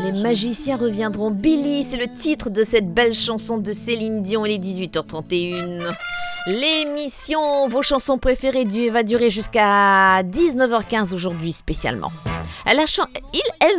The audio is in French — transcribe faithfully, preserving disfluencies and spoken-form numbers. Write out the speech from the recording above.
Les magiciens reviendront. Billy, c'est le titre de cette belle chanson de Céline Dion. Il est dix-huit heures trente et une. L'émission Vos chansons préférées du- va durer jusqu'à dix-neuf heures quinze aujourd'hui spécialement. La chan- il, elles